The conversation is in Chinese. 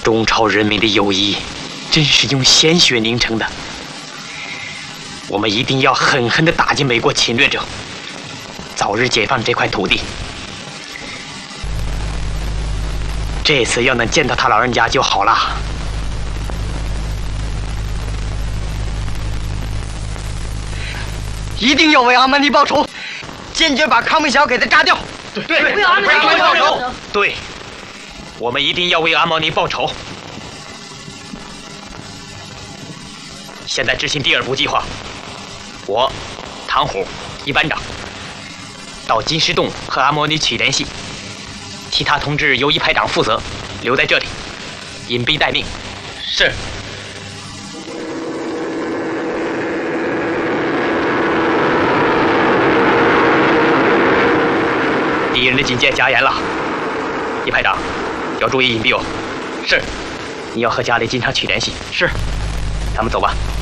东朝人民的友谊，真是用鲜血凝成的。我们一定要狠狠地打击美国侵略者，早日解放这块土地。这次要能见到他老人家就好了。 一定要为阿曼尼报仇，坚决把康明桥给他炸掉。 对， 为阿曼尼报仇。 对，我们一定要为阿曼尼报仇。现在执行第2步计划。我，唐虎一班长，到金石洞和阿莫尼取联系，其他同志由一排长负责，留在这里，隐蔽待命。是。敌人的警戒加严了，一排长要注意隐蔽哦。是。你要和家里经常取联系。是。咱们走吧。